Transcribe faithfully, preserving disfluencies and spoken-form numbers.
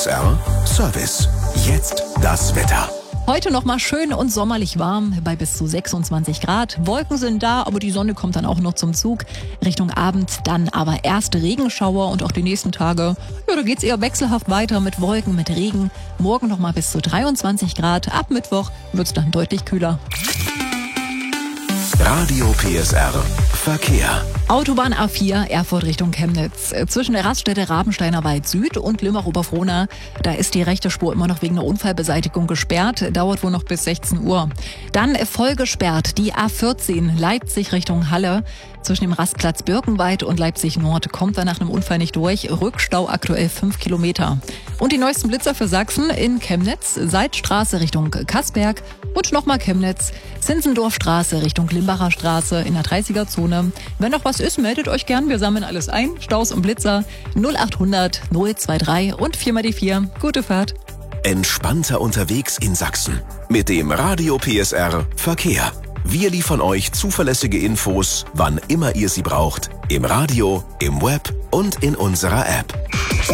S R Service. Jetzt das Wetter. Heute noch mal schön und sommerlich warm bei bis zu sechsundzwanzig Grad. Wolken sind da, aber die Sonne kommt dann auch noch zum Zug. Richtung Abend dann aber erste Regenschauer und auch die nächsten Tage, ja, da geht's eher wechselhaft weiter mit Wolken, mit Regen. Morgen noch mal bis zu dreiundzwanzig Grad. Ab Mittwoch wird's dann deutlich kühler. Radio P S R Verkehr. Autobahn A vier, Erfurt Richtung Chemnitz. Zwischen der Raststätte Rabensteiner Wald Süd und Limmerich-Oberfrohna, da ist die rechte Spur immer noch wegen einer Unfallbeseitigung gesperrt. Dauert wohl noch bis sechzehn Uhr. Dann voll gesperrt die A vierzehn, Leipzig Richtung Halle. Zwischen dem Rastplatz Birkenweid und Leipzig Nord kommt da nach einem Unfall nicht durch. Rückstau aktuell fünf Kilometer. Und die neuesten Blitzer für Sachsen in Chemnitz, Seitstraße Richtung Kassberg und nochmal Chemnitz, Zinzendorfstraße Richtung Limbacher Straße in der dreißiger Zone. Wenn noch was ist, meldet euch gern. Wir sammeln alles ein. Staus und Blitzer null achthundert null drei und vier mal die vier. Gute Fahrt. Entspannter unterwegs in Sachsen. Mit dem Radio P S R Verkehr. Wir liefern euch zuverlässige Infos, wann immer ihr sie braucht. Im Radio, im Web und in unserer App.